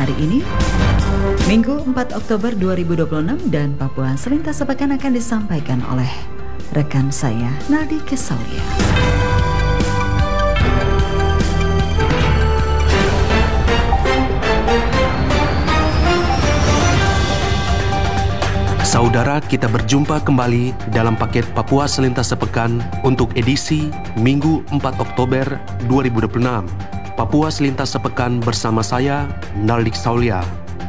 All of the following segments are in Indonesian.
hari ini, Minggu 4 Oktober 2026, dan Papua Selintas Sepekan akan disampaikan oleh rekan saya, Naldi Kesaulia. Saudara, kita berjumpa kembali dalam paket Papua Selintas Sepekan untuk edisi Minggu 4 Oktober 2026. Papua Selintas Sepekan bersama saya, Naldi Kesaulia.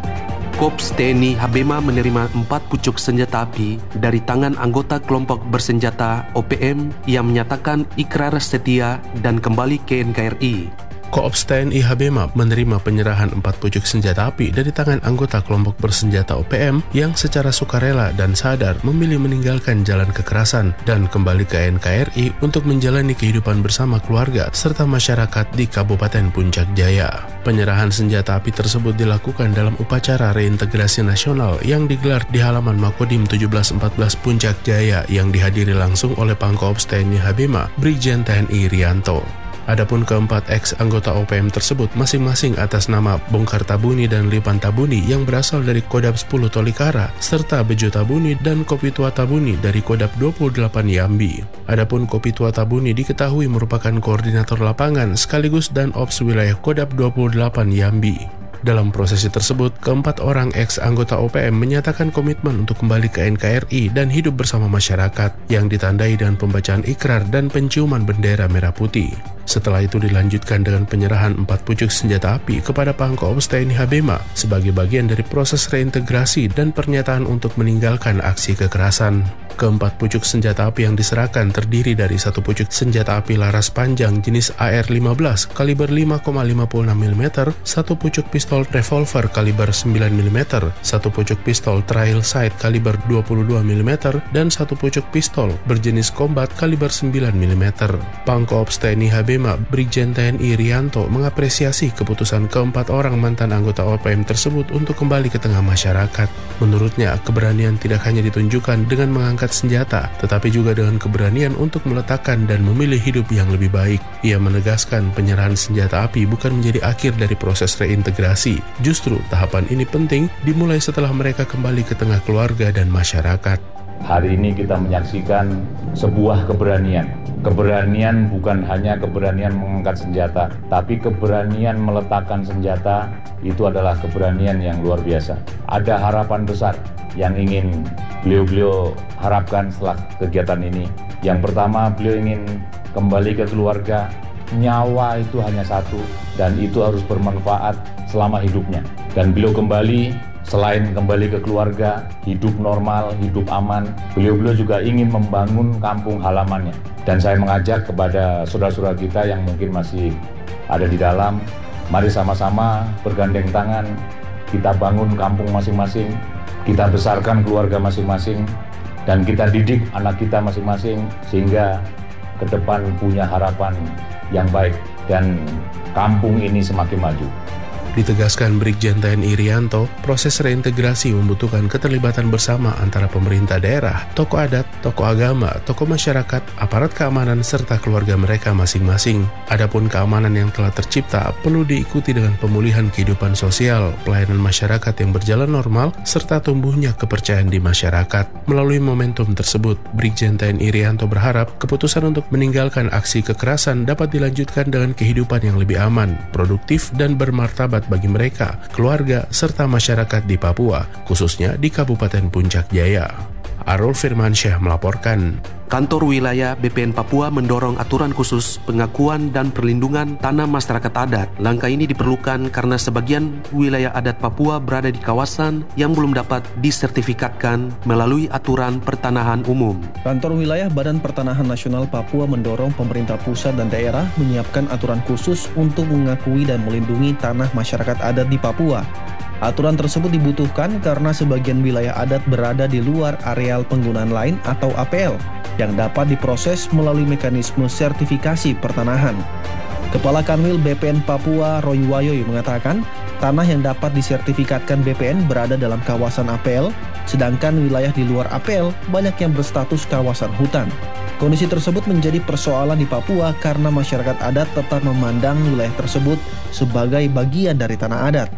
Korps TNI Habema menerima 4 pucuk senjata api dari tangan anggota kelompok bersenjata OPM yang menyatakan ikrar setia dan kembali ke NKRI. Korps TNI Habema menerima penyerahan 4 pucuk senjata api dari tangan anggota kelompok bersenjata OPM yang secara sukarela dan sadar memilih meninggalkan jalan kekerasan dan kembali ke NKRI untuk menjalani kehidupan bersama keluarga serta masyarakat di Kabupaten Puncak Jaya. Penyerahan senjata api tersebut dilakukan dalam upacara reintegrasi nasional yang digelar di halaman Makodim 1714 Puncak Jaya yang dihadiri langsung oleh Pangkorps TNI Habema, Brigjen TNI Rianto. Adapun keempat ex-anggota OPM tersebut masing-masing atas nama Bongkar Tabuni dan Lipan Tabuni yang berasal dari Kodab 10 Tolikara, serta Bejo Tabuni dan Kopi Tua Tabuni dari Kodab 28 Yambi. Adapun Kopi Tua Tabuni diketahui merupakan koordinator lapangan sekaligus dan ops wilayah Kodab 28 Yambi. Dalam prosesi tersebut, keempat orang ex-anggota OPM menyatakan komitmen untuk kembali ke NKRI dan hidup bersama masyarakat yang ditandai dengan pembacaan ikrar dan penciuman bendera merah putih. Setelah itu dilanjutkan dengan penyerahan 4 pucuk senjata api kepada Pangkorps TNI Habema sebagai bagian dari proses reintegrasi dan pernyataan untuk meninggalkan aksi kekerasan. Keempat pucuk senjata api yang diserahkan terdiri dari 1 pucuk senjata api laras panjang jenis AR-15 kaliber 5,56 mm, 1 pucuk pistol revolver kaliber 9 mm, 1 pucuk pistol trial sight kaliber 22 mm, dan 1 pucuk pistol berjenis combat kaliber 9 mm. Pangkorps TNI Habema, Brigjen TNI Rianto mengapresiasi keputusan keempat orang mantan anggota OPM tersebut untuk kembali ke tengah masyarakat. Menurutnya, keberanian tidak hanya ditunjukkan dengan mengangkat senjata, tetapi juga dengan keberanian untuk meletakkan dan memilih hidup yang lebih baik. Ia menegaskan penyerahan senjata api bukan menjadi akhir dari proses reintegrasi. Justru tahapan ini penting dimulai setelah mereka kembali ke tengah keluarga dan masyarakat. Hari ini kita menyaksikan sebuah keberanian. Keberanian bukan hanya keberanian mengangkat senjata, tapi keberanian meletakkan senjata itu adalah keberanian yang luar biasa. Ada harapan besar yang ingin beliau harapkan setelah kegiatan ini. Yang pertama, beliau ingin kembali ke keluarga. Nyawa itu hanya satu dan itu harus bermanfaat selama hidupnya. Dan beliau kembali, selain kembali ke keluarga, hidup normal, hidup aman, beliau juga ingin membangun kampung halamannya. Dan saya mengajak kepada saudara-saudara kita yang mungkin masih ada di dalam, mari sama-sama bergandeng tangan, kita bangun kampung masing-masing, kita besarkan keluarga masing-masing, dan kita didik anak kita masing-masing sehingga ke depan punya harapan yang baik dan kampung ini semakin maju. Ditegaskan Brigjen TNI Rianto, proses reintegrasi membutuhkan keterlibatan bersama antara pemerintah daerah, tokoh adat, tokoh agama, tokoh masyarakat, aparat keamanan, serta keluarga mereka masing-masing. Adapun keamanan yang telah tercipta perlu diikuti dengan pemulihan kehidupan sosial, pelayanan masyarakat yang berjalan normal, serta tumbuhnya kepercayaan di masyarakat. Melalui momentum tersebut, Brigjen TNI Rianto berharap keputusan untuk meninggalkan aksi kekerasan dapat dilanjutkan dengan kehidupan yang lebih aman, produktif, dan bermartabat bagi mereka, keluarga, serta masyarakat di Papua, khususnya di Kabupaten Puncak Jaya. Arul Firmansyah melaporkan. Kantor Wilayah BPN Papua mendorong aturan khusus pengakuan dan perlindungan tanah masyarakat adat. Langkah ini diperlukan karena sebagian wilayah adat Papua berada di kawasan yang belum dapat disertifikatkan melalui aturan pertanahan umum. Kantor Wilayah Badan Pertanahan Nasional Papua mendorong pemerintah pusat dan daerah menyiapkan aturan khusus untuk mengakui dan melindungi tanah masyarakat adat di Papua. Aturan tersebut dibutuhkan karena sebagian wilayah adat berada di luar areal penggunaan lain atau APL yang dapat diproses melalui mekanisme sertifikasi pertanahan. Kepala Kanwil BPN Papua Roy Wayoy mengatakan, tanah yang dapat disertifikatkan BPN berada dalam kawasan APL, sedangkan wilayah di luar APL banyak yang berstatus kawasan hutan. Kondisi tersebut menjadi persoalan di Papua karena masyarakat adat tetap memandang wilayah tersebut sebagai bagian dari tanah adat.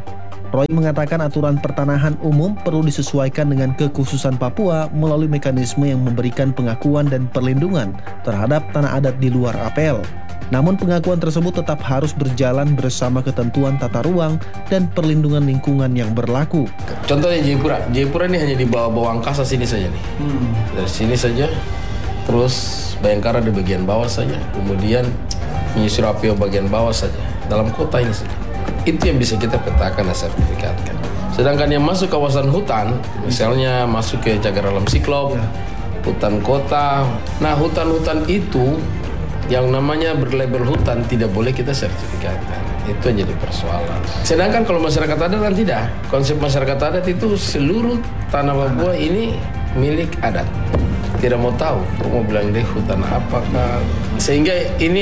Roy mengatakan aturan pertanahan umum perlu disesuaikan dengan kekhususan Papua melalui mekanisme yang memberikan pengakuan dan perlindungan terhadap tanah adat di luar APL. Namun pengakuan tersebut tetap harus berjalan bersama ketentuan tata ruang dan perlindungan lingkungan yang berlaku. Contohnya Jayapura ini hanya di bawah angkasa sini saja nih. Dari sini saja, terus Bayangkara di bagian bawah saja, kemudian menyusur Apio bagian bawah saja, dalam kota ini saja. Itu yang bisa kita petakan dan sertifikatkan. Sedangkan yang masuk kawasan hutan, misalnya masuk ke Cagar Alam Siklop, hutan kota. Nah, hutan-hutan itu yang namanya berlabel hutan tidak boleh kita sertifikatkan. Itu yang jadi persoalan. Sedangkan kalau masyarakat adat kan tidak. Konsep masyarakat adat itu seluruh tanah Papua ini milik adat. Tidak mau tahu, mau bilang deh hutan apakah. Sehingga ini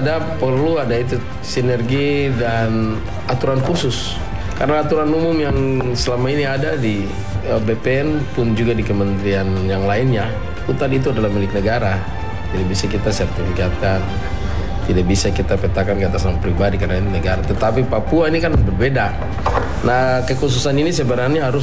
perlu ada itu sinergi dan aturan khusus. Karena aturan umum yang selama ini ada di BPN pun juga di kementerian yang lainnya, hutan itu adalah milik negara. Tidak bisa kita sertifikatkan, tidak bisa kita petakan ke atas nama pribadi karena ini negara. Tetapi Papua ini kan berbeda. Nah, kekhususan ini sebenarnya harus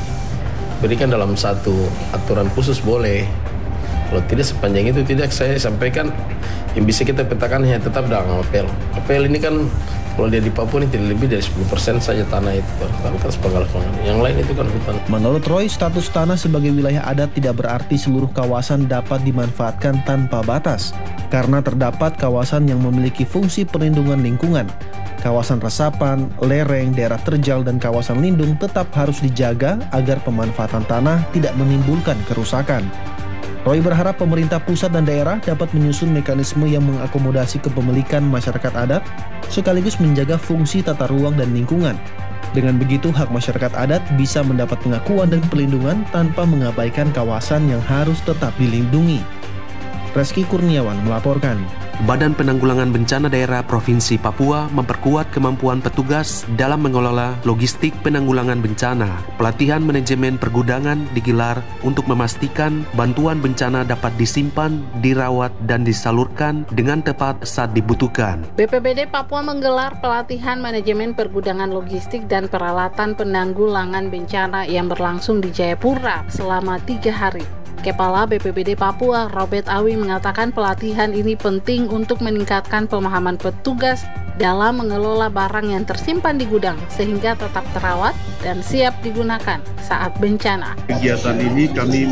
diberikan dalam satu aturan khusus boleh. Kalau tidak sepanjang itu tidak, saya sampaikan yang bisa kita petakan hanya tetap dalam APL. APL ini kan kalau dia di Papua ini tidak lebih dari 10% saja tanah itu. Kan sepenggal. Yang lain itu kan hutan. Menurut Roy, status tanah sebagai wilayah adat tidak berarti seluruh kawasan dapat dimanfaatkan tanpa batas. Karena terdapat kawasan yang memiliki fungsi perlindungan lingkungan. Kawasan resapan, lereng, daerah terjal, dan kawasan lindung tetap harus dijaga agar pemanfaatan tanah tidak menimbulkan kerusakan. Roy berharap pemerintah pusat dan daerah dapat menyusun mekanisme yang mengakomodasi kepemilikan masyarakat adat, sekaligus menjaga fungsi tata ruang dan lingkungan. Dengan begitu, hak masyarakat adat bisa mendapat pengakuan dan perlindungan tanpa mengabaikan kawasan yang harus tetap dilindungi. Reski Kurniawan melaporkan. Badan Penanggulangan Bencana Daerah Provinsi Papua memperkuat kemampuan petugas dalam mengelola logistik penanggulangan bencana. Pelatihan manajemen pergudangan digelar untuk memastikan bantuan bencana dapat disimpan, dirawat, dan disalurkan dengan tepat saat dibutuhkan. BPBD Papua menggelar pelatihan manajemen pergudangan logistik dan peralatan penanggulangan bencana yang berlangsung di Jayapura selama 3 hari. Kepala BPBD Papua, Robert Awi, mengatakan pelatihan ini penting untuk meningkatkan pemahaman petugas dalam mengelola barang yang tersimpan di gudang sehingga tetap terawat dan siap digunakan saat bencana. Kegiatan ini kami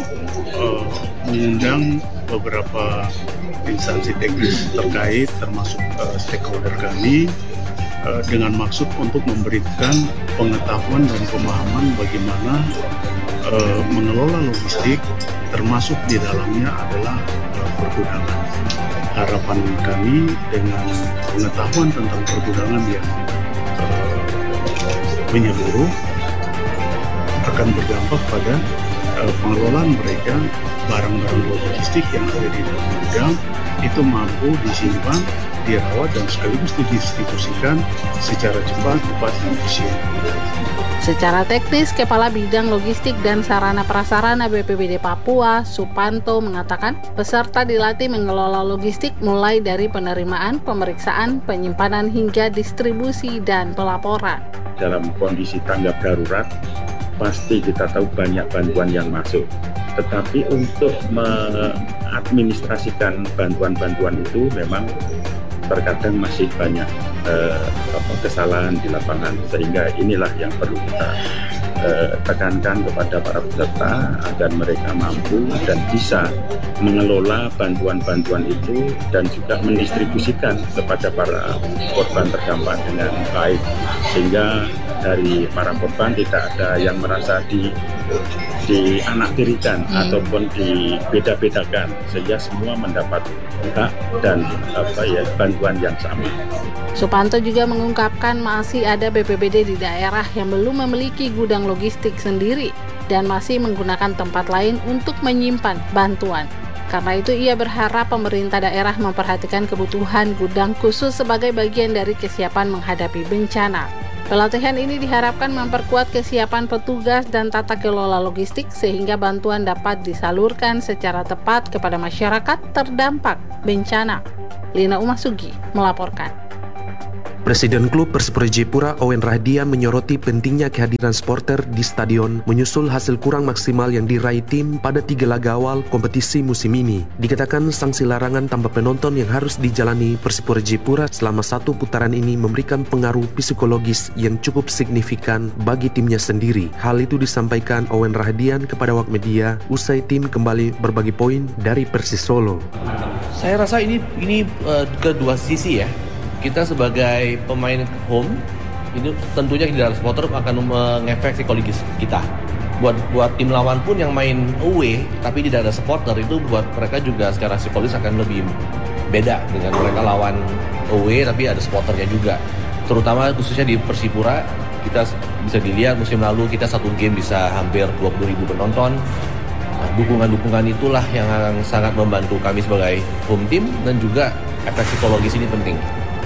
mengundang beberapa instansi teknis terkait termasuk stakeholder kami dengan maksud untuk memberikan pengetahuan dan pemahaman bagaimana mengelola logistik, termasuk di dalamnya adalah pergudangan. Harapan kami dengan pengetahuan tentang pergudangan yang menyeluruh akan berdampak pada pengelolaan mereka barang-barang logistik yang ada di dalam gudang itu mampu disimpan, dirawat, dan sekaligus didistribusikan secara cepat dan efisien. Secara teknis, Kepala Bidang Logistik dan Sarana Prasarana BPBD Papua, Supanto, mengatakan peserta dilatih mengelola logistik mulai dari penerimaan, pemeriksaan, penyimpanan hingga distribusi dan pelaporan. Dalam kondisi tanggap darurat, pasti kita tahu banyak bantuan yang masuk. Tetapi untuk mengadministrasikan bantuan-bantuan itu memang terkadang masih banyak kesalahan di lapangan, sehingga inilah yang perlu kita tekankan kepada para peserta agar mereka mampu dan bisa mengelola bantuan-bantuan itu dan juga mendistribusikan kepada para korban terdampak dengan baik, sehingga dari para korban tidak ada yang merasa dianaktirikan ataupun dibeda-bedakan, sehingga semua mendapat hak dan bantuan yang sama. Supanto juga mengungkapkan masih ada BPBD di daerah yang belum memiliki gudang logistik sendiri dan masih menggunakan tempat lain untuk menyimpan bantuan. Karena itu ia berharap pemerintah daerah memperhatikan kebutuhan gudang khusus sebagai bagian dari kesiapan menghadapi bencana. Pelatihan ini diharapkan memperkuat kesiapan petugas dan tata kelola logistik sehingga bantuan dapat disalurkan secara tepat kepada masyarakat terdampak bencana. Lina Umasugi melaporkan. Presiden klub Persipura Jayapura Owen Rahadian menyoroti pentingnya kehadiran supporter di stadion menyusul hasil kurang maksimal yang diraih tim pada 3 laga awal kompetisi musim ini. Dikatakan sanksi larangan tanpa penonton yang harus dijalani Persipura Jayapura selama 1 putaran ini memberikan pengaruh psikologis yang cukup signifikan bagi timnya sendiri. Hal itu disampaikan Owen Rahadian kepada awak media usai tim kembali berbagi poin dari Persis Solo. Saya rasa ini kedua sisi ya. Kita sebagai pemain home ini tentunya tidak ada supporter akan mengefek psikologis kita. Buat tim lawan pun yang main away tapi tidak ada supporter, itu buat mereka juga secara psikologis akan lebih beda dengan mereka lawan away tapi ada supporternya juga. Terutama khususnya di Persipura, kita bisa dilihat musim lalu kita 1 game bisa hampir 20.000 penonton. Nah, dukungan-dukungan itulah yang sangat membantu kami sebagai home team dan juga efek psikologis ini penting.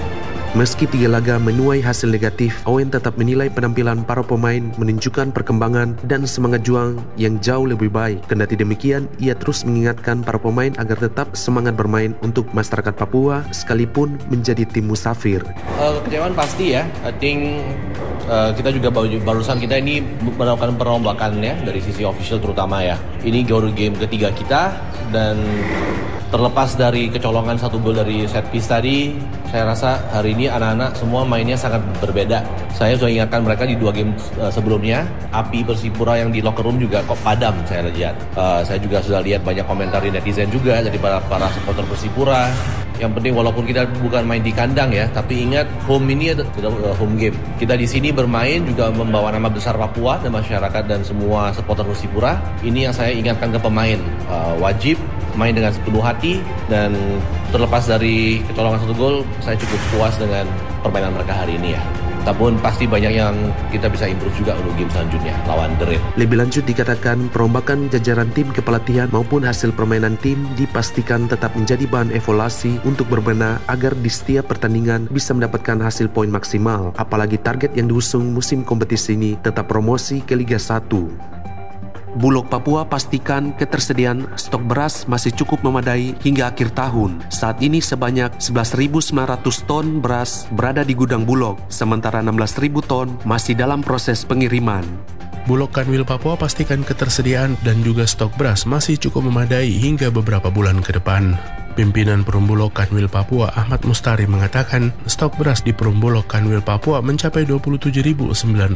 Meski 3 laga menuai hasil negatif, Owen tetap menilai penampilan para pemain menunjukkan perkembangan dan semangat juang yang jauh lebih baik. Kendati demikian, ia terus mengingatkan para pemain agar tetap semangat bermain untuk masyarakat Papua sekalipun menjadi tim musafir. Kecewaan pasti ya. I think kita juga barusan kita ini melakukan perombakan ya dari sisi official terutama ya. Ini game ketiga kita dan terlepas dari kecolongan 1 gol dari set piece tadi, saya rasa hari ini anak-anak semua mainnya sangat berbeda. Saya sudah ingatkan mereka di 2 game sebelumnya, api Persipura yang di locker room juga kok padam saya lihat. Saya juga sudah lihat banyak komentar di netizen juga dari para supporter Persipura. Yang penting walaupun kita bukan main di kandang ya, tapi ingat home ini adalah home game. Kita di sini bermain juga membawa nama besar Papua dan masyarakat dan semua supporter Persipura. Ini yang saya ingatkan ke pemain, wajib main dengan sepenuh hati dan terlepas dari kecolongan 1 gol, saya cukup puas dengan permainan mereka hari ini ya. Tapi pasti banyak yang kita bisa improve juga untuk game selanjutnya lawan The Red. Lebih lanjut dikatakan perombakan jajaran tim kepelatihan maupun hasil permainan tim dipastikan tetap menjadi bahan evaluasi untuk berbenah agar di setiap pertandingan bisa mendapatkan hasil poin maksimal. Apalagi target yang diusung musim kompetisi ini tetap promosi ke Liga 1. Bulog Papua pastikan ketersediaan stok beras masih cukup memadai hingga akhir tahun. Saat ini sebanyak 11.900 ton beras berada di gudang Bulog, sementara 16.000 ton masih dalam proses pengiriman. Bulog Kanwil Papua pastikan ketersediaan dan juga stok beras masih cukup memadai hingga beberapa bulan ke depan. Pimpinan Perumbulok Kanwil Papua Ahmad Mustari mengatakan stok beras di Perumbulok Kanwil Papua mencapai 27.958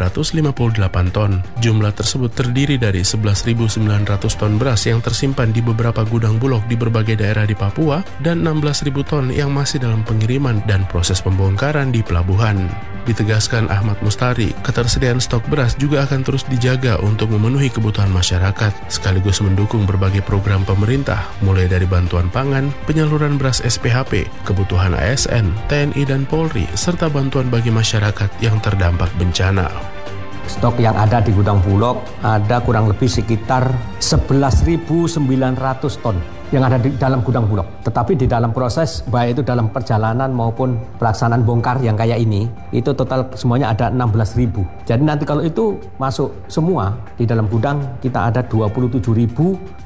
ton. Jumlah tersebut terdiri dari 11.900 ton beras yang tersimpan di beberapa gudang bulog di berbagai daerah di Papua dan 16.000 ton yang masih dalam pengiriman dan proses pembongkaran di pelabuhan. Ditegaskan Ahmad Mustari, ketersediaan stok beras juga akan terus dijaga untuk memenuhi kebutuhan masyarakat, sekaligus mendukung berbagai program pemerintah, mulai dari bantuan pangan, penyaluran beras SPHP, kebutuhan ASN, TNI dan Polri, serta bantuan bagi masyarakat yang terdampak bencana. Stok yang ada di gudang Bulog ada kurang lebih sekitar 11.900 ton yang ada di dalam gudang Bulog. Tetapi di dalam proses, baik itu dalam perjalanan maupun pelaksanaan bongkar yang kayak ini, itu total semuanya ada 16.000. Jadi nanti kalau itu masuk semua, di dalam gudang kita ada 27.958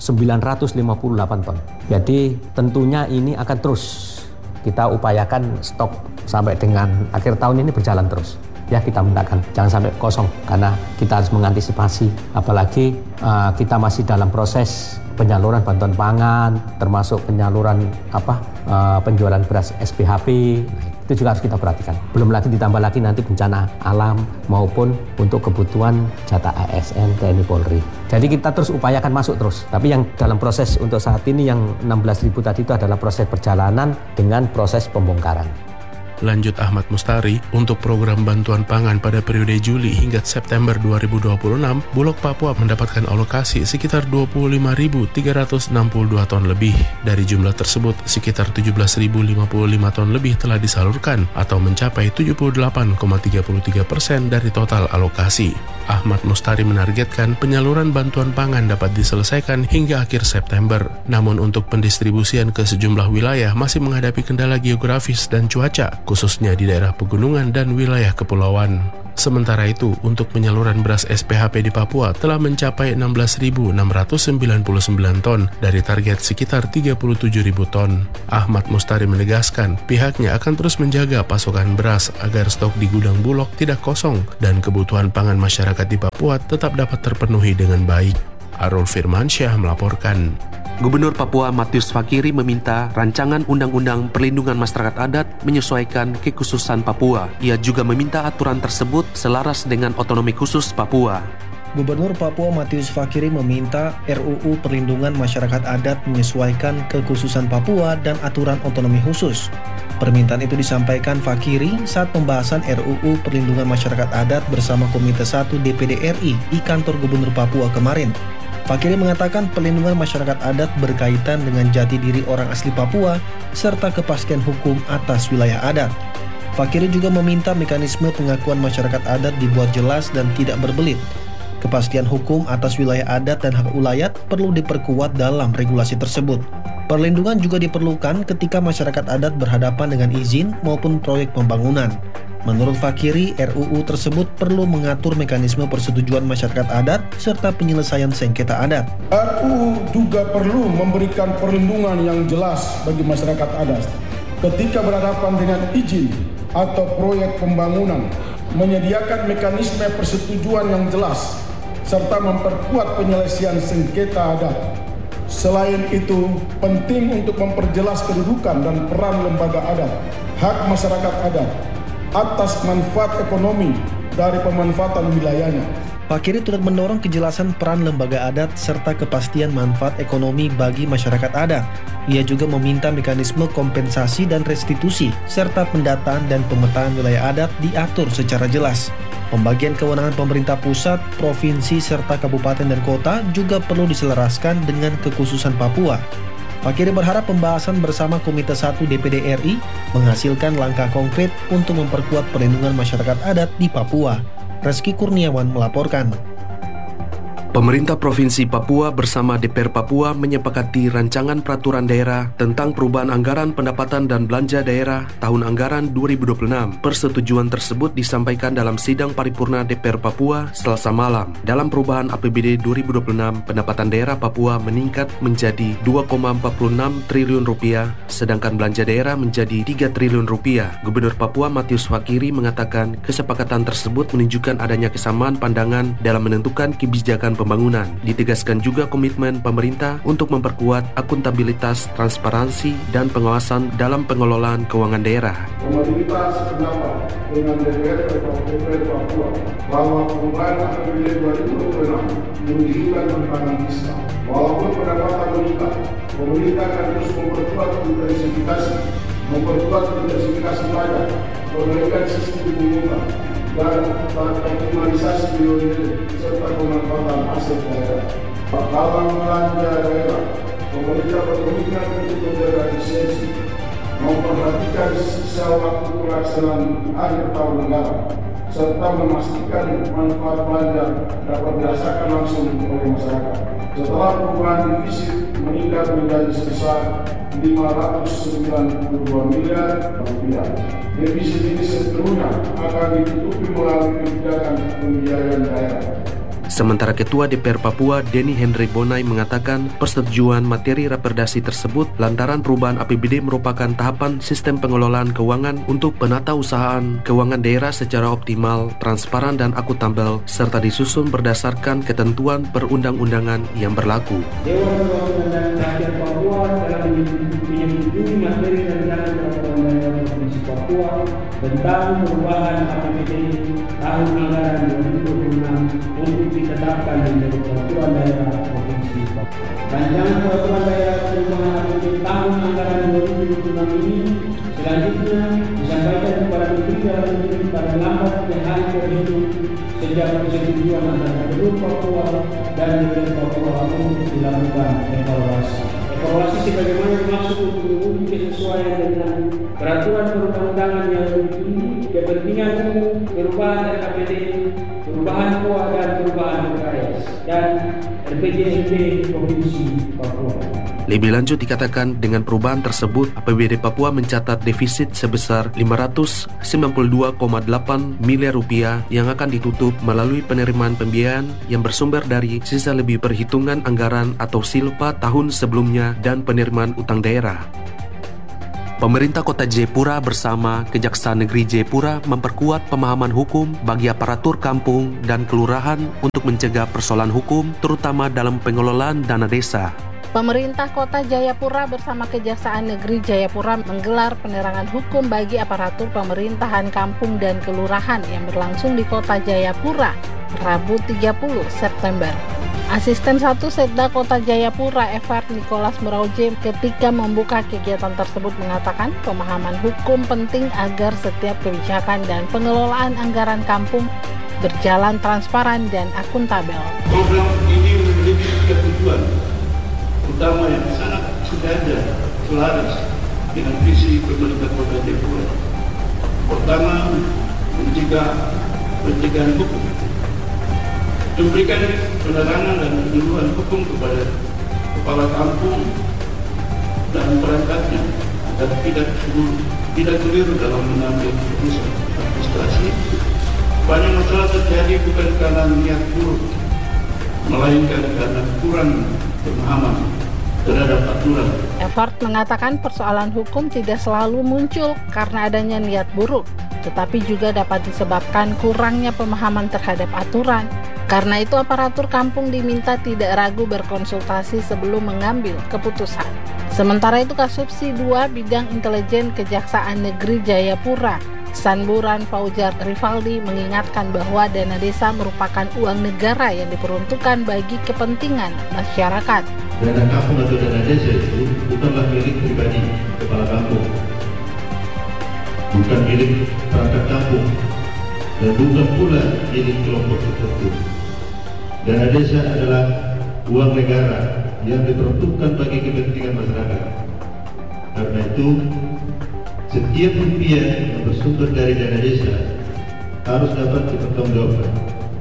ton. Jadi tentunya ini akan terus kita upayakan stok sampai dengan akhir tahun ini berjalan terus. Ya, kita mintakan jangan sampai kosong karena kita harus mengantisipasi, apalagi kita masih dalam proses penyaluran bantuan pangan, termasuk penyaluran penjualan beras SPHP. Itu juga harus kita perhatikan. Belum lagi ditambah lagi nanti bencana alam maupun untuk kebutuhan jatah ASN, TNI, Polri. Jadi kita terus upayakan masuk terus. Tapi yang dalam proses untuk saat ini yang 16.000 tadi itu adalah proses perjalanan dengan proses pembongkaran. Lanjut Ahmad Mustari, untuk program bantuan pangan pada periode Juli hingga September 2026, Bulog Papua mendapatkan alokasi sekitar 25.362 ton lebih. Dari jumlah tersebut, sekitar 17.055 ton lebih telah disalurkan atau mencapai 78,33% dari total alokasi. Ahmad Mustari menargetkan penyaluran bantuan pangan dapat diselesaikan hingga akhir September. Namun untuk pendistribusian ke sejumlah wilayah masih menghadapi kendala geografis dan cuaca, khususnya di daerah pegunungan dan wilayah kepulauan. Sementara itu, untuk penyaluran beras SPHP di Papua telah mencapai 16.699 ton dari target sekitar 37.000 ton. Ahmad Mustari menegaskan pihaknya akan terus menjaga pasokan beras agar stok di gudang Bulog tidak kosong dan kebutuhan pangan masyarakat di Papua tetap dapat terpenuhi dengan baik. Arul Firmansyah melaporkan. Gubernur Papua Matius Fakiri meminta rancangan Undang-Undang Perlindungan Masyarakat Adat menyesuaikan kekhususan Papua. Ia juga meminta aturan tersebut selaras dengan otonomi khusus Papua. Gubernur Papua Matius Fakiri meminta RUU Perlindungan Masyarakat Adat menyesuaikan kekhususan Papua dan aturan otonomi khusus. Permintaan itu disampaikan Fakiri saat pembahasan RUU Perlindungan Masyarakat Adat bersama Komite 1 DPD RI di kantor Gubernur Papua kemarin. Fakiri mengatakan perlindungan masyarakat adat berkaitan dengan jati diri orang asli Papua serta kepastian hukum atas wilayah adat. Fakiri juga meminta mekanisme pengakuan masyarakat adat dibuat jelas dan tidak berbelit. Kepastian hukum atas wilayah adat dan hak ulayat perlu diperkuat dalam regulasi tersebut. Perlindungan juga diperlukan ketika masyarakat adat berhadapan dengan izin maupun proyek pembangunan. Menurut Fakiri, RUU tersebut perlu mengatur mekanisme persetujuan masyarakat adat serta penyelesaian sengketa adat. RUU juga perlu memberikan perlindungan yang jelas bagi masyarakat adat ketika berhadapan dengan izin atau proyek pembangunan, menyediakan mekanisme persetujuan yang jelas, serta memperkuat penyelesaian sengketa adat. Selain itu, penting untuk memperjelas kedudukan dan peran lembaga adat, hak masyarakat adat, atas manfaat ekonomi dari pemanfaatan wilayahnya. Fakiri turut mendorong kejelasan peran lembaga adat serta kepastian manfaat ekonomi bagi masyarakat adat. Ia juga meminta mekanisme kompensasi dan restitusi serta pendataan dan pemetaan wilayah adat diatur secara jelas. Pembagian kewenangan pemerintah pusat, provinsi, serta kabupaten dan kota juga perlu diselaraskan dengan kekhususan Papua. Fakiri berharap pembahasan bersama Komite 1 DPD RI menghasilkan langkah konkret untuk memperkuat perlindungan masyarakat adat di Papua. Reski Kurniawan melaporkan. Pemerintah Provinsi Papua bersama DPR Papua menyepakati rancangan peraturan daerah tentang perubahan anggaran pendapatan dan belanja daerah tahun anggaran 2026. Persetujuan tersebut disampaikan dalam sidang paripurna DPR Papua Selasa malam. Dalam perubahan APBD 2026, pendapatan daerah Papua meningkat menjadi 2,46 triliun rupiah, sedangkan belanja daerah menjadi 3 triliun rupiah. Gubernur Papua Matius Fakiri mengatakan kesepakatan tersebut menunjukkan adanya kesamaan pandangan dalam menentukan kebijakan pembangunan. Ditegaskan juga komitmen pemerintah untuk memperkuat akuntabilitas, transparansi, dan pengawasan dalam pengelolaan keuangan daerah. Pemerintah sependapat dengan DPR Papua bahwa perubahan APBD 2026 menunjukkan tantangan fiskal. Walaupun pendapatan meningkat, pemerintah akan terus memperkuat intensifikasi pajak, perbaikan sistem pengumuman, dan optimalisasi biaya serta pemanfaatan aset daerah. Dalam belanja daerah, pemerintah berkomitmen untuk menjaga efisiensi, memperhatikan sisa waktu pelaksanaan akhir tahun anggaran, serta memastikan manfaat belanja dapat dirasakan langsung oleh masyarakat. Setelah perubahan defisit meningkat menjadi sebesar 592 miliar rupiah. Defisit ini seterusnya akan ditutupi melalui kebijakan pembiayaan daerah. Sementara Ketua DPR Papua Denny Henry Bonai mengatakan persetujuan materi raperdasi tersebut lantaran perubahan APBD merupakan tahapan sistem pengelolaan keuangan untuk penatausahaan keuangan daerah secara optimal, transparan dan akuntabel, serta disusun berdasarkan ketentuan perundang-undangan yang berlaku. Dewan Perwakilan Rakyat Papua telah menyetujui materi rancangan peraturan daerah Provinsi Papua tentang perubahan APBD tahun anggaran 2026 untuk ditetapkan menjadi peraturan daerah Provinsi Papua. Rancangan peraturan daerah perubahan APBD tahun anggaran 2026 ini selanjutnya disampaikan kepada Menteri Dalam Negeri pada lambatnya hari terhitung sejak persetujuan antara Gubernur Papua dan DPR Papua untuk dilakukan evaluasi. Evaluasi sebagaimana dimaksud untuk menguji kesesuaian dengan peraturan perundang-undangan yang memiliki kepentingan umum, perubahan RKPD, perubahan POA dan perubahan PKS, dan RPJMD Provinsi Papua. Lebih lanjut dikatakan dengan perubahan tersebut APBD Papua mencatat defisit sebesar 592,8 miliar rupiah yang akan ditutup melalui penerimaan pembiayaan yang bersumber dari sisa lebih perhitungan anggaran atau silpa tahun sebelumnya dan penerimaan utang daerah. Pemerintah Kota Jayapura bersama Kejaksaan Negeri Jayapura memperkuat pemahaman hukum bagi aparatur kampung dan kelurahan untuk mencegah persoalan hukum, terutama dalam pengelolaan dana desa. Pemerintah Kota Jayapura bersama Kejaksaan Negeri Jayapura menggelar penerangan hukum bagi aparatur pemerintahan kampung dan kelurahan yang berlangsung di Kota Jayapura, Rabu 30 September. Asisten 1 Setda Kota Jayapura, Evert Nicholas Merauje, ketika membuka kegiatan tersebut mengatakan pemahaman hukum penting agar setiap kebijakan dan pengelolaan anggaran kampung berjalan transparan dan akuntabel. Program ini memiliki tiga tujuan utama yang sangat sudah ada selaras dengan visi pemerintah Kota Jayapura. Pertama, pencegahan hukum, memberikan penerangan dan penyuluhan hukum kepada kepala kampung dan perangkatnya agar tidak keliru dalam mengambil keputusan administrasi. Banyak masalah terjadi bukan karena niat buruk, melainkan karena kurang pemahaman terhadap aturan. Evert mengatakan persoalan hukum tidak selalu muncul karena adanya niat buruk, tetapi juga dapat disebabkan kurangnya pemahaman terhadap aturan. Karena itu aparatur kampung diminta tidak ragu berkonsultasi sebelum mengambil keputusan. Sementara itu Kasubsi 2 Bidang Intelijen Kejaksaan Negeri Jayapura, Sanburan Faujar Rivaldi mengingatkan bahwa dana desa merupakan uang negara yang diperuntukkan bagi kepentingan masyarakat. Dana kampung atau dana desa itu bukanlah milik pribadi kepala kampung, bukan milik perangkat kampung, dan bukan pula milik kelompok tertentu. Dana desa adalah uang negara yang diperuntukkan bagi kepentingan masyarakat. Karena itu, setiap rupiah yang bersumber dari dana desa harus dapat dipertanggungjawabkan,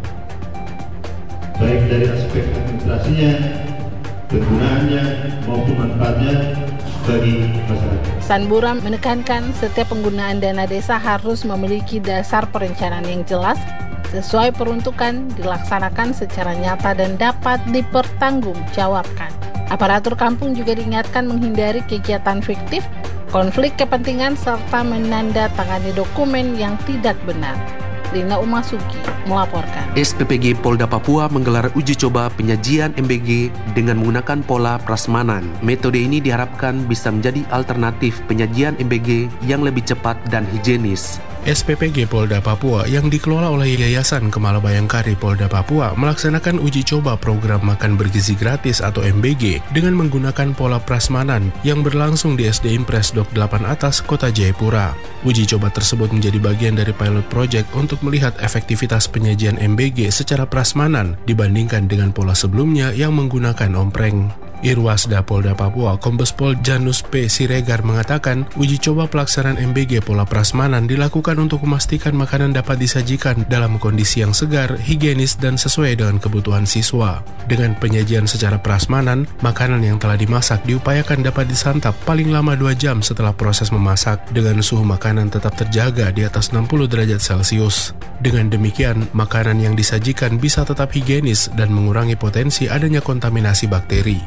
baik dari aspek administrasinya, penggunaannya, maupun manfaatnya bagi masyarakat. Sanburan menekankan setiap penggunaan dana desa harus memiliki dasar perencanaan yang jelas, sesuai peruntukan, dilaksanakan secara nyata dan dapat dipertanggungjawabkan. Aparatur kampung juga diingatkan menghindari kegiatan fiktif, konflik kepentingan, serta menandatangani dokumen yang tidak benar. Rina Umasuki melaporkan. SPPG Polda Papua menggelar uji coba penyajian MBG dengan menggunakan pola prasmanan. Metode ini diharapkan bisa menjadi alternatif penyajian MBG yang lebih cepat dan higienis. SPPG Polda Papua yang dikelola oleh Yayasan Kemala Bayangkari Polda Papua melaksanakan uji coba program makan bergizi gratis atau MBG dengan menggunakan pola prasmanan yang berlangsung di SD Impres Dok 8 Atas, Kota Jayapura. Uji coba tersebut menjadi bagian dari pilot project untuk melihat efektivitas penyajian MBG secara prasmanan dibandingkan dengan pola sebelumnya yang menggunakan ompreng. Irwasda Polda Papua Kombes Pol Janus P. Siregar mengatakan uji coba pelaksanaan MBG pola prasmanan dilakukan untuk memastikan makanan dapat disajikan dalam kondisi yang segar, higienis, dan sesuai dengan kebutuhan siswa. Dengan penyajian secara prasmanan, makanan yang telah dimasak diupayakan dapat disantap paling lama 2 jam setelah proses memasak dengan suhu makanan tetap terjaga di atas 60 derajat Celcius. Dengan demikian, makanan yang disajikan bisa tetap higienis dan mengurangi potensi adanya kontaminasi bakteri.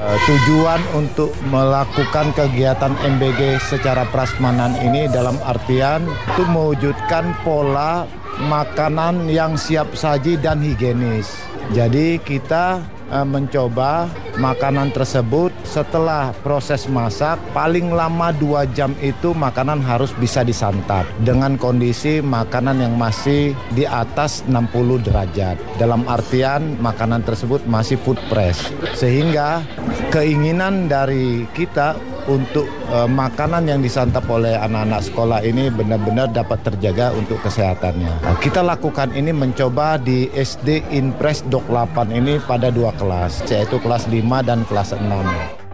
Tujuan untuk melakukan kegiatan MBG secara prasmanan ini dalam artian itu mewujudkan pola makanan yang siap saji dan higienis. Jadi kita mencoba makanan tersebut setelah proses masak paling lama 2 jam itu makanan harus bisa disantap dengan kondisi makanan yang masih di atas 60 derajat. Dalam artian makanan tersebut masih food fresh. Sehingga keinginan dari kita untuk makanan yang disantap oleh anak-anak sekolah ini benar-benar dapat terjaga untuk kesehatannya. Nah, kita lakukan ini mencoba di SD Impres Dok 8 ini pada 2 kelas, yaitu kelas 5 dan kelas 6.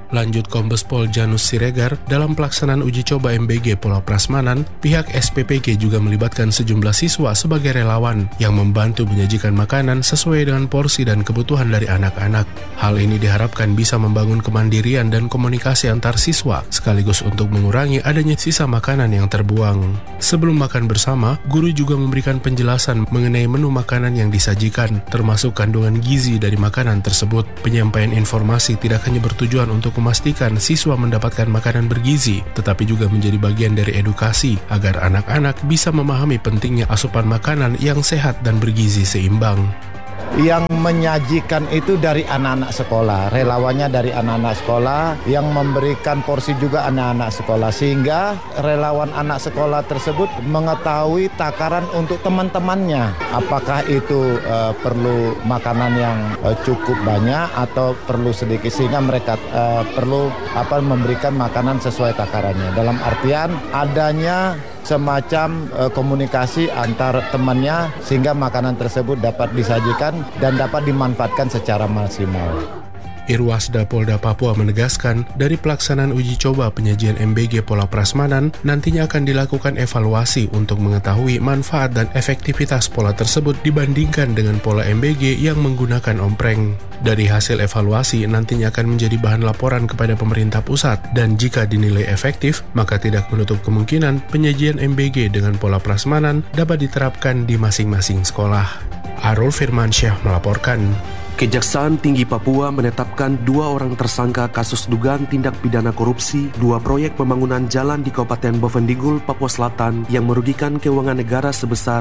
Lanjut Kombes Pol Janus Siregar, dalam pelaksanaan uji coba MBG Pola Prasmanan, pihak SPPG juga melibatkan sejumlah siswa sebagai relawan yang membantu menyajikan makanan sesuai dengan porsi dan kebutuhan dari anak-anak. Hal ini diharapkan bisa membangun kemandirian dan komunikasi antar siswa, sekaligus untuk mengurangi adanya sisa makanan yang terbuang. Sebelum makan bersama, guru juga memberikan penjelasan mengenai menu makanan yang disajikan, termasuk kandungan gizi dari makanan tersebut. Penyampaian informasi tidak hanya bertujuan untuk memastikan siswa mendapatkan makanan bergizi, tetapi juga menjadi bagian dari edukasi agar anak-anak bisa memahami pentingnya asupan makanan yang sehat dan bergizi seimbang. Yang menyajikan itu dari anak-anak sekolah, relawannya dari anak-anak sekolah, yang memberikan porsi juga anak-anak sekolah, sehingga relawan anak sekolah tersebut mengetahui takaran untuk teman-temannya. Apakah itu perlu makanan yang cukup banyak atau perlu sedikit, sehingga mereka perlu memberikan makanan sesuai takarannya. Dalam artian adanya semacam komunikasi antar temannya sehingga makanan tersebut dapat disajikan dan dapat dimanfaatkan secara maksimal. Irwasda Polda Papua menegaskan, dari pelaksanaan uji coba penyajian MBG Pola Prasmanan, nantinya akan dilakukan evaluasi untuk mengetahui manfaat dan efektivitas pola tersebut dibandingkan dengan pola MBG yang menggunakan ompreng. Dari hasil evaluasi, nantinya akan menjadi bahan laporan kepada pemerintah pusat, dan jika dinilai efektif, maka tidak menutup kemungkinan penyajian MBG dengan pola prasmanan dapat diterapkan di masing-masing sekolah. Arul Firmansyah melaporkan. Kejaksaan Tinggi Papua menetapkan 2 orang tersangka kasus dugaan tindak pidana korupsi 2 proyek pembangunan jalan di Kabupaten Bovendigul, Papua Selatan yang merugikan keuangan negara sebesar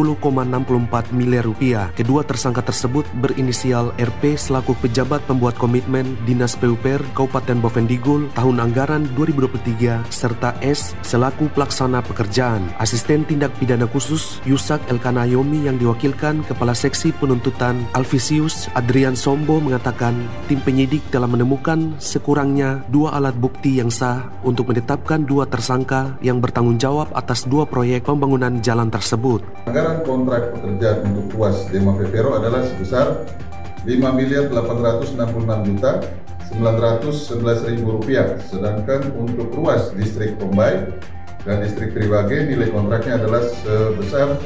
10,64 miliar rupiah. Kedua tersangka tersebut berinisial RP selaku pejabat pembuat komitmen Dinas PUPR Kabupaten Bovendigul tahun anggaran 2023 serta S selaku pelaksana pekerjaan. Asisten Tindak Pidana Khusus Yusak Elkanayomi yang diwakilkan Kepala Seksi Penuntutan Alvisius Adrian Sombo mengatakan tim penyidik telah menemukan sekurangnya 2 alat bukti yang sah untuk menetapkan 2 tersangka yang bertanggung jawab atas 2 proyek pembangunan jalan tersebut. Anggaran kontrak pekerjaan untuk ruas Dema Vevero adalah sebesar Rp5.866.911.000, sedangkan untuk ruas distrik Bombay dan distrik Triwage nilai kontraknya adalah sebesar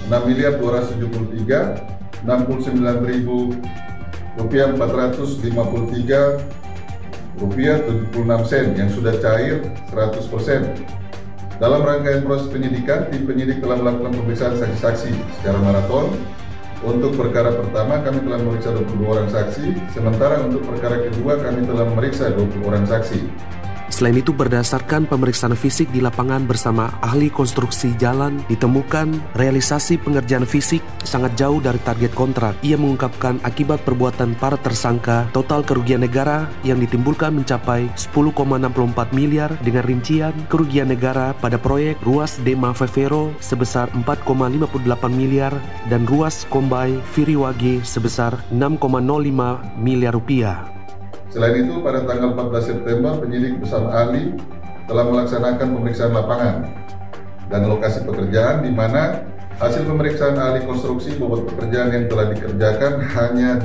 Rp6.273.453.76 yang sudah cair 100%. Dalam rangkaian proses penyidikan, tim penyidik telah melakukan pemeriksaan saksi-saksi secara maraton. Untuk perkara pertama kami telah memeriksa 22 orang saksi, sementara untuk perkara kedua kami telah memeriksa 20 orang saksi. Selain itu, berdasarkan pemeriksaan fisik di lapangan bersama ahli konstruksi jalan, ditemukan realisasi pengerjaan fisik sangat jauh dari target kontrak. Ia mengungkapkan akibat perbuatan para tersangka, total kerugian negara yang ditimbulkan mencapai 10,64 miliar dengan rincian kerugian negara pada proyek ruas Dema Vevero sebesar 4,58 miliar dan ruas Kombay Viriwage sebesar 6,05 miliar rupiah. Selain itu, pada tanggal 14 September, penyidik bersama ahli telah melaksanakan pemeriksaan lapangan dan lokasi pekerjaan, di mana hasil pemeriksaan ahli konstruksi bobot pekerjaan yang telah dikerjakan hanya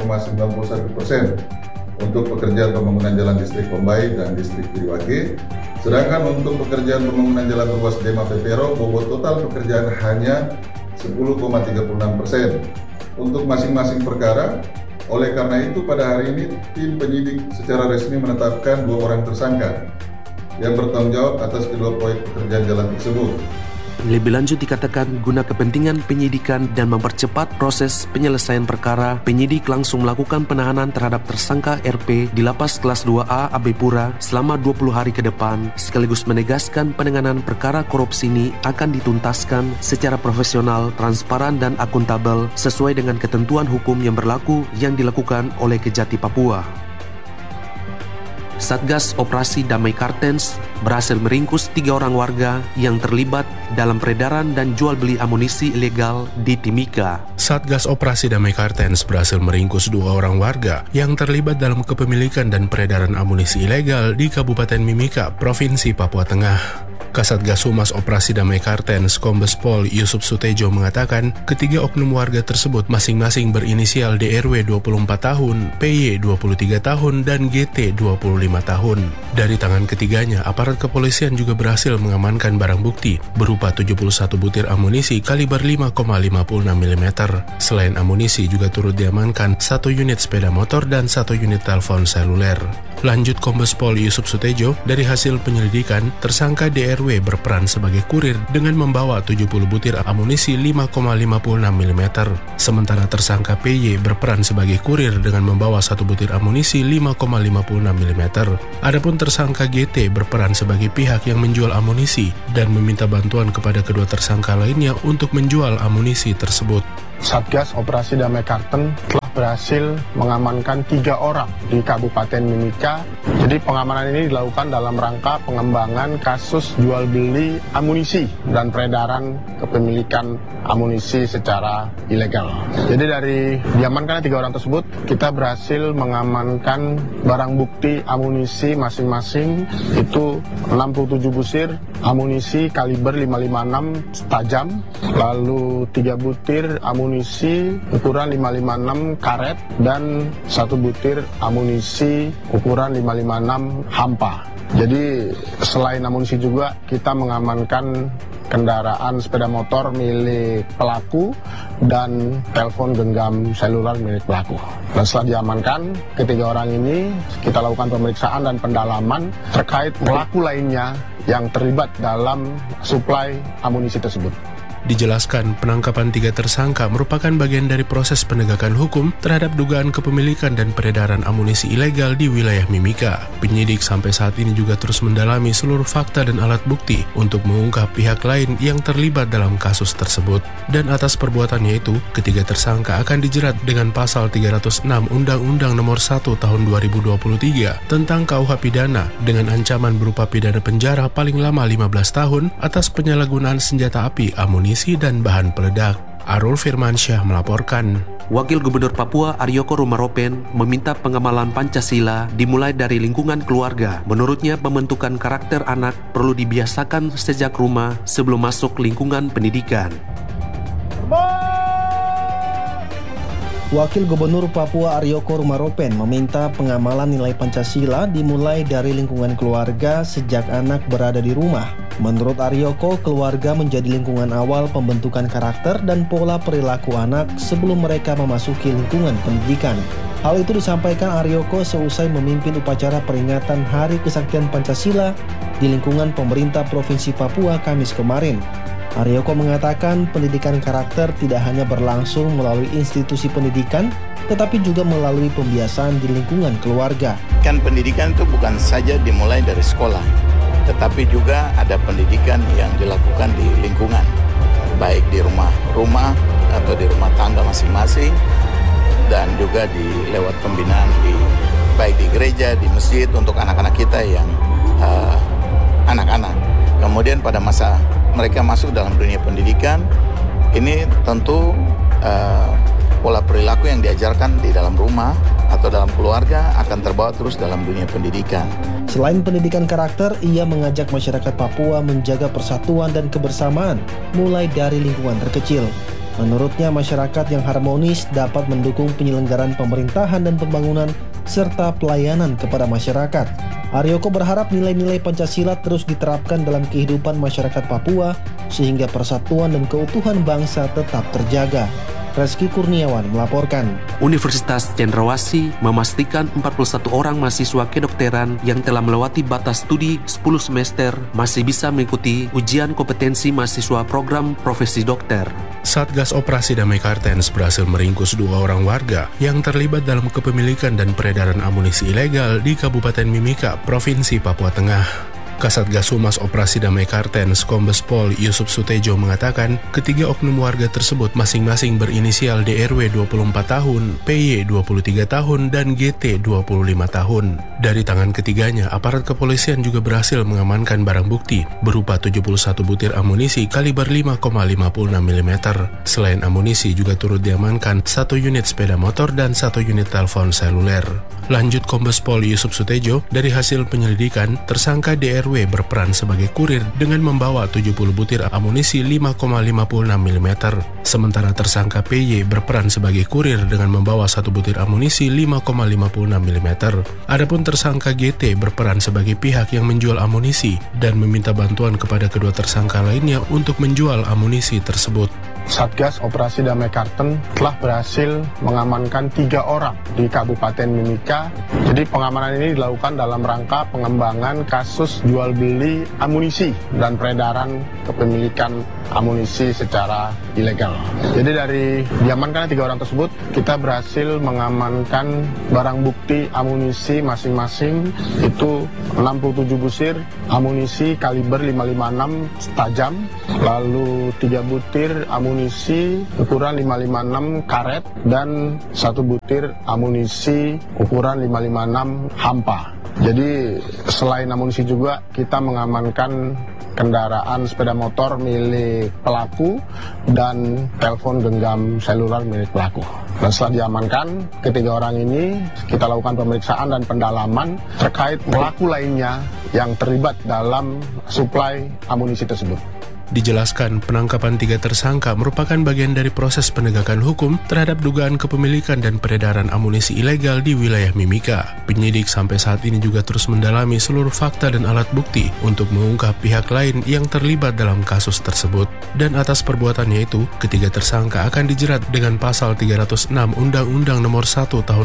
2,91% untuk pekerjaan pembangunan jalan distrik Bombay dan distrik Viriwage, sedangkan untuk pekerjaan pembangunan jalan ruas Dema Vevero, bobot total pekerjaan hanya 10,36% untuk masing-masing perkara. Oleh karena itu, pada hari ini tim penyidik secara resmi menetapkan 2 orang tersangka yang bertanggung jawab atas kedua proyek pekerjaan jalan tersebut. Lebih lanjut dikatakan, guna kepentingan penyidikan dan mempercepat proses penyelesaian perkara, penyidik langsung melakukan penahanan terhadap tersangka RP di Lapas Kelas 2A Abepura selama 20 hari ke depan, sekaligus menegaskan penanganan perkara korupsi ini akan dituntaskan secara profesional, transparan, dan akuntabel sesuai dengan ketentuan hukum yang berlaku yang dilakukan oleh Kejati Papua. Satgas Operasi Damai Kartens berhasil meringkus 3 orang warga yang terlibat dalam peredaran dan jual beli amunisi ilegal di Timika. Satgas Operasi Damai Kartens berhasil meringkus 2 orang warga yang terlibat dalam kepemilikan dan peredaran amunisi ilegal di Kabupaten Mimika, Provinsi Papua Tengah. Kasatgas Humas Operasi Damai Kartens Kombes Pol Yusuf Sutejo mengatakan ketiga oknum warga tersebut masing-masing berinisial DRW 24 tahun, PY 23 tahun, dan GT 25 tahun. Dari tangan ketiganya, aparat kepolisian juga berhasil mengamankan barang bukti berupa 71 butir amunisi kaliber 5,56 mm. Selain amunisi juga turut diamankan 1 unit sepeda motor dan 1 unit telepon seluler. Lanjut Kombes Pol Yusuf Sutejo, dari hasil penyelidikan, tersangka DRW berperan sebagai kurir dengan membawa 70 butir amunisi 5,56 mm. Sementara tersangka PY berperan sebagai kurir dengan membawa 1 butir amunisi 5,56 mm. Adapun tersangka GT berperan sebagai pihak yang menjual amunisi dan meminta bantuan kepada kedua tersangka lainnya untuk menjual amunisi tersebut. Satgas Operasi Damai Karten telah berhasil mengamankan 3 orang di Kabupaten Mimika. Jadi pengamanan ini dilakukan dalam rangka pengembangan kasus jual beli amunisi dan peredaran kepemilikan amunisi secara ilegal. Jadi dari diamankan 3 orang tersebut, kita berhasil mengamankan barang bukti amunisi masing-masing itu 67 busir amunisi kaliber 556 tajam, lalu 3 butir amunisi ukuran 556 karet, dan 1 butir amunisi ukuran 556 hampa. Jadi selain amunisi juga kita mengamankan kendaraan sepeda motor milik pelaku dan telepon genggam seluler milik pelaku. Dan setelah diamankan, ketiga orang ini kita lakukan pemeriksaan dan pendalaman terkait pelaku lainnya yang terlibat dalam suplai amunisi tersebut. Dijelaskan, penangkapan 3 tersangka merupakan bagian dari proses penegakan hukum terhadap dugaan kepemilikan dan peredaran amunisi ilegal di wilayah Mimika. Penyidik sampai saat ini juga terus mendalami seluruh fakta dan alat bukti untuk mengungkap pihak lain yang terlibat dalam kasus tersebut. Dan atas perbuatannya itu, ketiga tersangka akan dijerat dengan pasal 306 Undang-Undang Nomor 1 Tahun 2023 tentang KUH Pidana dengan ancaman berupa pidana penjara paling lama 15 tahun atas penyalahgunaan senjata api, amunisi, dan bahan peledak. Arul Firmansyah melaporkan. Wakil Gubernur Papua Aryoko Rumaropen meminta pengamalan Pancasila dimulai dari lingkungan keluarga. Menurutnya, pembentukan karakter anak perlu dibiasakan sejak rumah sebelum masuk lingkungan pendidikan. Wakil Gubernur Papua Aryoko Rumaropen meminta pengamalan nilai Pancasila dimulai dari lingkungan keluarga sejak anak berada di rumah. Menurut Aryoko, keluarga menjadi lingkungan awal pembentukan karakter dan pola perilaku anak sebelum mereka memasuki lingkungan pendidikan. Hal itu disampaikan Aryoko seusai memimpin upacara peringatan Hari Kesaktian Pancasila di lingkungan pemerintah Provinsi Papua Kamis kemarin. Aryoko mengatakan pendidikan karakter tidak hanya berlangsung melalui institusi pendidikan, tetapi juga melalui pembiasaan di lingkungan keluarga. Kan pendidikan itu bukan saja dimulai dari sekolah, tetapi juga ada pendidikan yang dilakukan di lingkungan, baik di rumah atau di rumah tangga masing-masing, dan juga lewat pembinaan baik di gereja, di masjid untuk anak-anak kita yang anak-anak. Kemudian pada masa mereka masuk dalam dunia pendidikan, ini tentu pola perilaku yang diajarkan di dalam rumah atau dalam keluarga akan terbawa terus dalam dunia pendidikan. Selain pendidikan karakter, ia mengajak masyarakat Papua menjaga persatuan dan kebersamaan mulai dari lingkungan terkecil. Menurutnya, masyarakat yang harmonis dapat mendukung penyelenggaraan pemerintahan dan pembangunan serta pelayanan kepada masyarakat. Aryoko berharap nilai-nilai Pancasila terus diterapkan dalam kehidupan masyarakat Papua sehingga persatuan dan keutuhan bangsa tetap terjaga. Reski Kurniawan melaporkan. Universitas Cendrawasih memastikan 41 orang mahasiswa kedokteran yang telah melewati batas studi 10 semester masih bisa mengikuti ujian kompetensi mahasiswa program profesi dokter. Satgas Operasi Damai Kartens berhasil meringkus 2 orang warga yang terlibat dalam kepemilikan dan peredaran amunisi ilegal di Kabupaten Mimika, Provinsi Papua Tengah. Kasatgas Humas Operasi Damai Kartens Kombes Pol Yusuf Sutejo mengatakan ketiga oknum warga tersebut masing-masing berinisial DRW 24 tahun, PY 23 tahun, dan GT 25 tahun. Dari tangan ketiganya, aparat kepolisian juga berhasil mengamankan barang bukti berupa 71 butir amunisi kaliber 5,56 mm. Selain amunisi juga turut diamankan 1 unit sepeda motor dan 1 unit telepon seluler. Lanjut Kombes Pol Yusuf Sutejo, dari hasil penyelidikan, tersangka DRW RW berperan sebagai kurir dengan membawa 70 butir amunisi 5,56 mm. Sementara tersangka PY berperan sebagai kurir dengan membawa 1 butir amunisi 5,56 mm. Adapun tersangka GT berperan sebagai pihak yang menjual amunisi dan meminta bantuan kepada kedua tersangka lainnya untuk menjual amunisi tersebut. Satgas Operasi Damai Karten telah berhasil mengamankan 3 orang di Kabupaten Mimika. Jadi pengamanan ini dilakukan dalam rangka pengembangan kasus jual beli amunisi dan peredaran kepemilikan amunisi secara ilegal. Jadi dari diamankan 3 orang tersebut, kita berhasil mengamankan barang bukti amunisi masing-masing itu 67 busir amunisi kaliber 556 tajam, lalu 3 butir amunisi ukuran 556 karet dan 1 butir amunisi ukuran 556 hampa. Jadi selain amunisi juga kita mengamankan kendaraan sepeda motor milik pelaku dan telepon genggam seluler milik pelaku. Dan setelah diamankan, ketiga orang ini kita lakukan pemeriksaan dan pendalaman terkait pelaku lainnya yang terlibat dalam suplai amunisi tersebut. Dijelaskan penangkapan 3 tersangka merupakan bagian dari proses penegakan hukum terhadap dugaan kepemilikan dan peredaran amunisi ilegal di wilayah Mimika. Penyidik sampai saat ini juga terus mendalami seluruh fakta dan alat bukti untuk mengungkap pihak lain yang terlibat dalam kasus tersebut. Dan atas perbuatannya itu, ketiga tersangka akan dijerat dengan pasal 306 Undang-Undang Nomor 1 Tahun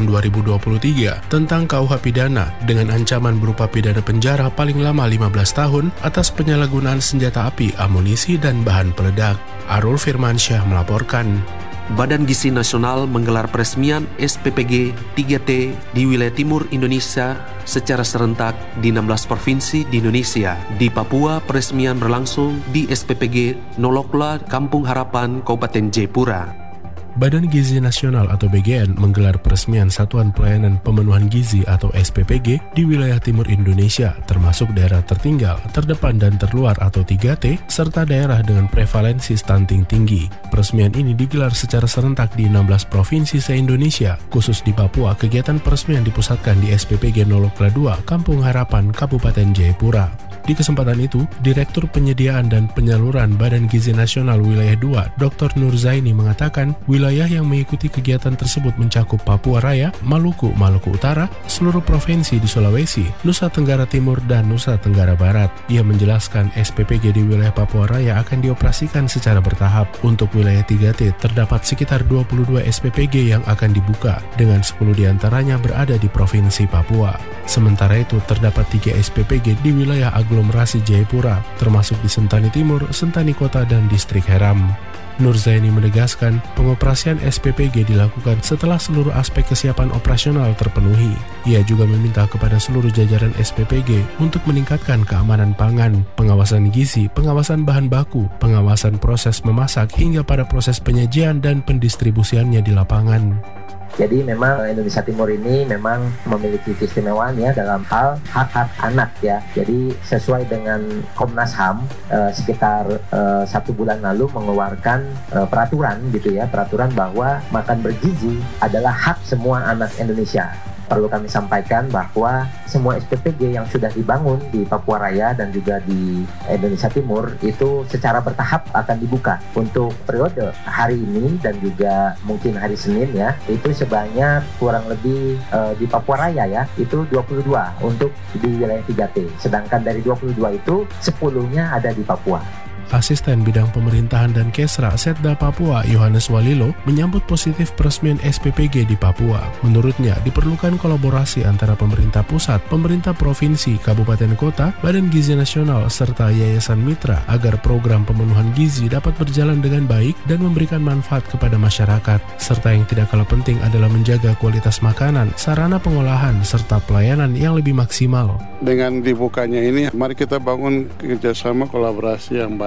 2023 tentang KUH Pidana dengan ancaman berupa pidana penjara paling lama 15 tahun atas penyalahgunaan senjata api, amunisi dan bahan peledak. Arul Firmansyah melaporkan. Badan Gizi Nasional menggelar peresmian SPPG 3T di wilayah timur Indonesia secara serentak di 16 provinsi di Indonesia. Di Papua, peresmian berlangsung di SPPG Nolokla, Kampung Harapan, Kabupaten Jayapura. Badan Gizi Nasional atau BGN menggelar peresmian Satuan Pelayanan Pemenuhan Gizi atau SPPG di wilayah timur Indonesia, termasuk daerah tertinggal, terdepan dan terluar atau 3T, serta daerah dengan prevalensi stunting tinggi. Peresmian ini digelar secara serentak di 16 provinsi se-Indonesia. Khusus di Papua, kegiatan peresmian dipusatkan di SPPG Nolokla 2, Kampung Harapan, Kabupaten Jayapura. Di kesempatan itu, Direktur Penyediaan dan Penyaluran Badan Gizi Nasional Wilayah 2, Dr. Nur Zaini mengatakan, wilayah yang mengikuti kegiatan tersebut mencakup Papua Raya, Maluku, Maluku Utara, seluruh provinsi di Sulawesi, Nusa Tenggara Timur, dan Nusa Tenggara Barat. Ia menjelaskan SPPG di wilayah Papua Raya akan dioperasikan secara bertahap. Untuk wilayah 3T, terdapat sekitar 22 SPPG yang akan dibuka, dengan 10 diantaranya berada di Provinsi Papua. Sementara itu, terdapat 3 SPPG di wilayah aglomerasi Jayapura, termasuk di Sentani Timur, Sentani Kota, dan Distrik Heram. Nur Zaini menegaskan, pengoperasian SPPG dilakukan setelah seluruh aspek kesiapan operasional terpenuhi. Ia juga meminta kepada seluruh jajaran SPPG untuk meningkatkan keamanan pangan, pengawasan gizi, pengawasan bahan baku, pengawasan proses memasak, hingga pada proses penyajian dan pendistribusiannya di lapangan. Jadi memang Indonesia Timur ini memang memiliki keistimewaan ya dalam hal hak-hak anak ya. Jadi sesuai dengan Komnas HAM sekitar 1 bulan lalu mengeluarkan peraturan gitu ya, peraturan bahwa makan bergizi adalah hak semua anak Indonesia. Perlu kami sampaikan bahwa semua SPPG yang sudah dibangun di Papua Raya dan juga di Indonesia Timur itu secara bertahap akan dibuka untuk periode hari ini dan juga mungkin hari Senin ya. Itu sebanyak kurang lebih di Papua Raya ya, itu 22 untuk di wilayah 3T. Sedangkan dari 22 itu 10-nya ada di Papua. Asisten Bidang Pemerintahan dan Kesra Setda Papua, Yohanes Walilo, menyambut positif peresmian SPPG di Papua. Menurutnya, diperlukan kolaborasi antara pemerintah pusat, pemerintah provinsi, kabupaten kota, Badan Gizi Nasional, serta yayasan mitra agar program pemenuhan gizi dapat berjalan dengan baik dan memberikan manfaat kepada masyarakat. Serta yang tidak kalah penting adalah menjaga kualitas makanan, sarana pengolahan, serta pelayanan yang lebih maksimal. Dengan dibukanya ini, mari kita bangun kerjasama kolaborasi yang baik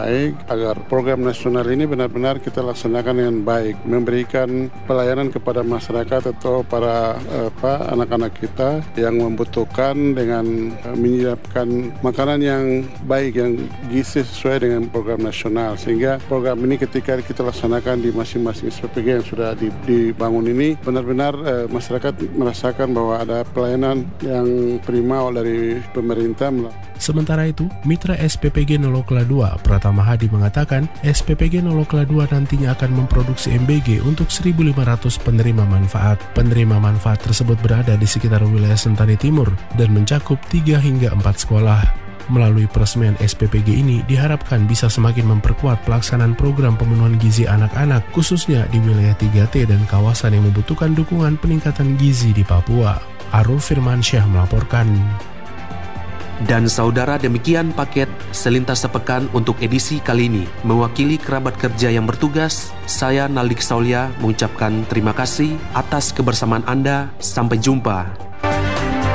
baik agar program nasional ini benar-benar kita laksanakan dengan baik, memberikan pelayanan kepada masyarakat atau para anak-anak kita yang membutuhkan dengan menyiapkan makanan yang baik, yang gizi sesuai dengan program nasional, sehingga program ini ketika kita laksanakan di masing-masing SPPG yang sudah dibangun ini benar-benar masyarakat merasakan bahwa ada pelayanan yang prima dari pemerintah. Sementara itu, Mitra SPPG Nolokla 2, Pratama Hadi mengatakan SPPG Nolokla 2 nantinya akan memproduksi MBG untuk 1.500 penerima manfaat. Penerima manfaat tersebut berada di sekitar wilayah Sentani Timur dan mencakup 3 hingga 4 sekolah. Melalui peresmian SPPG ini diharapkan bisa semakin memperkuat pelaksanaan program pemenuhan gizi anak-anak, khususnya di wilayah 3T dan kawasan yang membutuhkan dukungan peningkatan gizi di Papua. Arul Firmansyah melaporkan. Dan saudara, demikian paket Selintas Sepekan untuk edisi kali ini. Mewakili kerabat kerja yang bertugas, saya Naldik Saulia mengucapkan terima kasih atas kebersamaan Anda. Sampai jumpa.